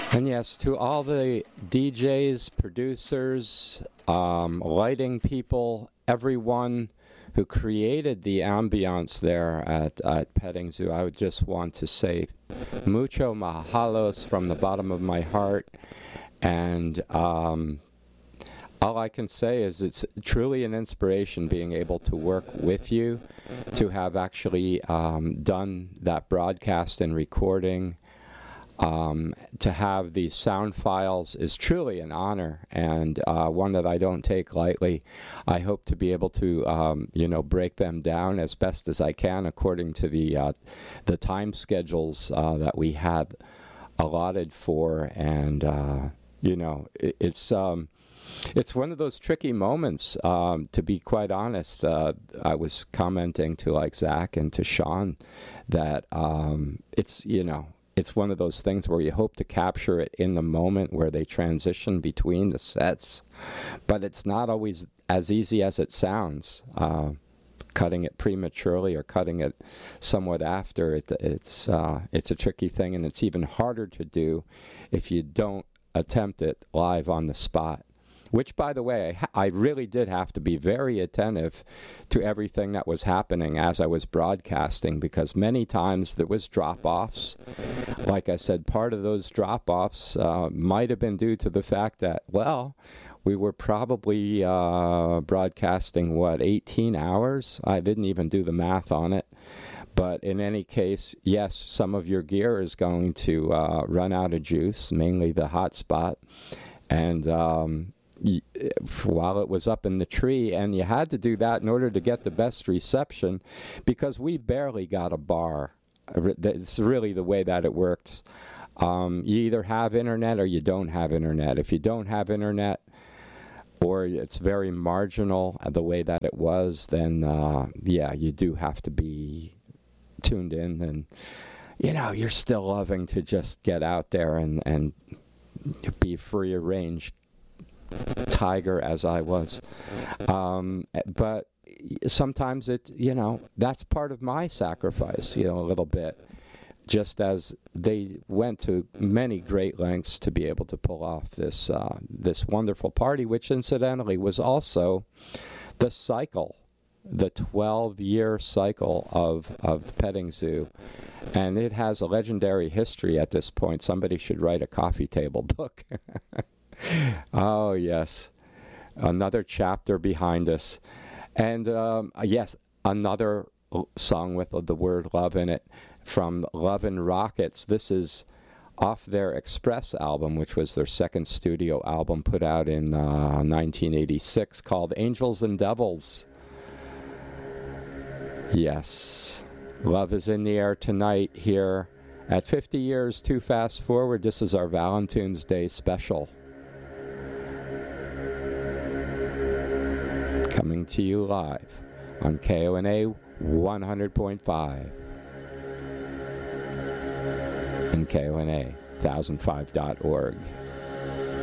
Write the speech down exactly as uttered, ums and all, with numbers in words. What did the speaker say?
And yes, to all the D Js, producers, um, lighting people, everyone who created the ambiance there at, at Petting Zoo, I would just want to say mucho mahalos from the bottom of my heart. And um, all I can say is it's truly an inspiration being able to work with you, to have actually um, done that broadcast and recording. Um, to have these sound files is truly an honor, and uh, one that I don't take lightly. I hope to be able to, um, you know, break them down as best as I can according to the uh, the time schedules uh, that we had allotted for, and uh, you know, it, it's. Um, It's one of those tricky moments, um, to be quite honest. Uh, I was commenting to like Zach and to Sean that um, it's, you know, it's one of those things where you hope to capture it in the moment where they transition between the sets, but it's not always as easy as it sounds. Uh, cutting it prematurely or cutting it somewhat after, it, it's uh, it's a tricky thing, and it's even harder to do if you don't attempt it live on the spot. Which, by the way, I really did have to be very attentive to everything that was happening as I was broadcasting, because many times there was drop-offs. Like I said, part of those drop-offs uh, might have been due to the fact that, well, we were probably uh, broadcasting, what, eighteen hours? I didn't even do the math on it. But in any case, yes, some of your gear is going to uh, run out of juice, mainly the hotspot. And um, y- while it was up in the tree, and you had to do that in order to get the best reception, because we barely got a bar. It's really the way that it works. Um, you either have internet or you don't have internet. If you don't have internet, or it's very marginal the way that it was, then uh, yeah, you do have to be tuned in, and you know, you're still loving to just get out there and and be free range tiger as I was. Um, but sometimes it, you know, that's part of my sacrifice, you know, a little bit. Just as they went to many great lengths to be able to pull off this uh, this wonderful party, which incidentally was also the cycle, the twelve-year cycle of, of the Petting Zoo. And it has a legendary history at this point. Somebody should write a coffee table book. Oh, yes. Another chapter behind us. And um, yes, another song with the word love in it from Love and Rockets. This is off their Express album, which was their second studio album put out in uh, nineteen eighty-six, called Angels and Devils. Yes, love is in the air tonight here at fifty years Too Fast Forward. This is our Valentine's Day special. Coming to you live on K O N A one hundred point five and K O N A one thousand five dot org.